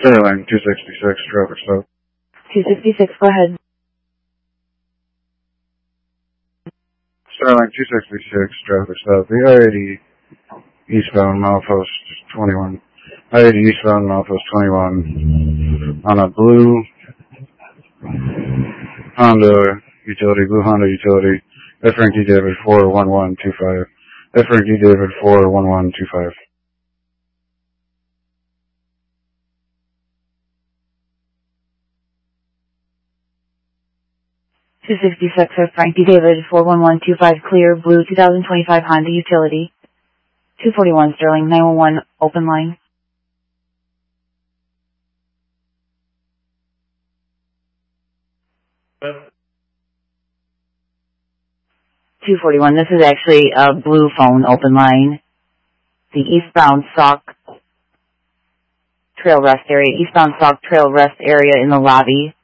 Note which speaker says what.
Speaker 1: Sterling 266, traffic stop.
Speaker 2: 266, go ahead.
Speaker 1: Sterling 266, traffic stop. The I-80 eastbound milepost 21. I-80 eastbound milepost 21 on a blue Honda utility, F. Frank D. David 41125. F. Frank D. David 41125.
Speaker 2: 266 of Frank D. David, 41125, clear, blue, 2025 Honda Utility. 241 Sterling, 911, open line.
Speaker 1: Yep.
Speaker 2: 241, this is actually a blue phone, open line. The eastbound Sauk Trail Rest area in the lobby.